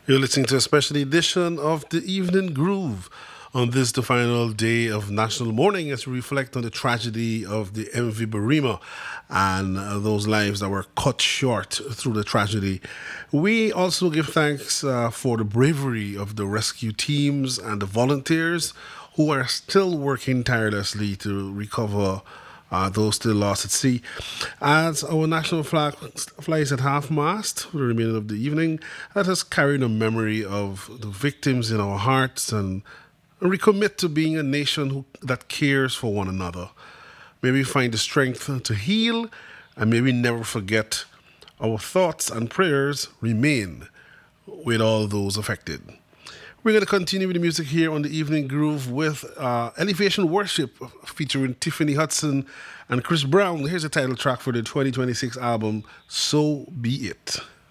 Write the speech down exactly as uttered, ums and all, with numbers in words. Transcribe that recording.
You're listening to a special edition of the Evening Groove on this, the final day of National Mourning, as we reflect on the tragedy of the M V Barima and uh, those lives that were cut short through the tragedy. We also give thanks uh, for the bravery of the rescue teams and the volunteers who are still working tirelessly to recover uh, those still lost at sea. As our national flag flies at half mast for the remainder of the evening, let us carry the memory of the victims in our hearts and recommit to being a nation who, that cares for one another. May we find the strength to heal, and may we never forget our thoughts and prayers remain with all those affected. We're going to continue with the music here on the Evening Groove with uh, Elevation Worship featuring Tiffany Hudson and Chris Brown. Here's the title track for the twenty twenty-six album, So Be It.